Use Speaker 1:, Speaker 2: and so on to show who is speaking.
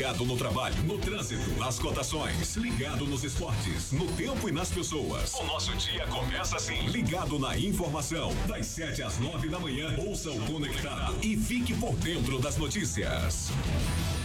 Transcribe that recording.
Speaker 1: Ligado no trabalho, no trânsito, nas cotações, ligado nos esportes, no tempo e nas pessoas. O nosso dia começa assim, ligado na informação, das 7 às 9 da manhã. Ouça o Conectado e fique por dentro das notícias.